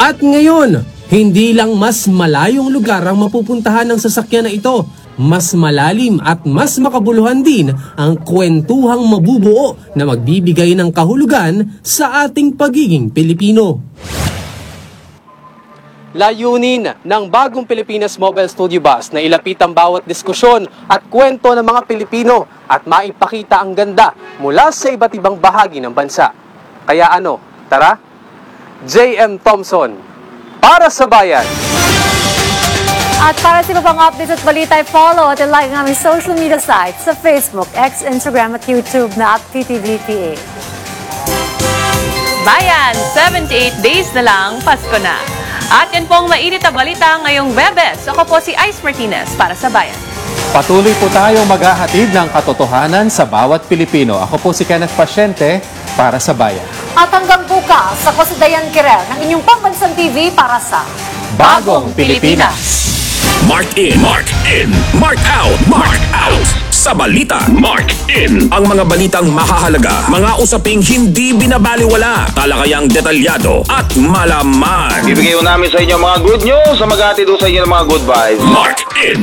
At ngayon, hindi lang mas malayong lugar ang mapupuntahan ng sasakyan na ito, mas malalim at mas makabuluhan din ang kwentuhang mabubuo na magbibigay ng kahulugan sa ating pagiging Pilipino. Layunin ng bagong Pilipinas Mobile Studio Bus na ilapit ang bawat diskusyon at kwento ng mga Pilipino at maipakita ang ganda mula sa iba't ibang bahagi ng bansa. Kaya ano, tara? J.M. Thompson, para sa bayan. At para sa iba pang updates at balita, follow at like ang aming social media sites sa Facebook, X, Instagram at YouTube na @PTVPA. Bayan, 78 days na lang, Pasko na. At yan po ang mainit na balita ngayong Webes. Ako po si Ice Martinez para sa Bayan. Patuloy po tayong maghahatid ng katotohanan sa bawat Pilipino. Ako po si Kenneth Pasyente para sa Bayan. At hanggang bukas, ako si Dayan Kirel ng inyong pambansang TV para sa Bagong Pilipinas. Mark in, mark in, mark out, mark out. Sa balita, mark in. Ang mga balitang makahalaga, mga usaping hindi binabaliwala, talakayang detalyado at malaman. Bibigay ko namin sa inyo mga good news sa maghatid sa inyo ng mga good vibes. Mark in.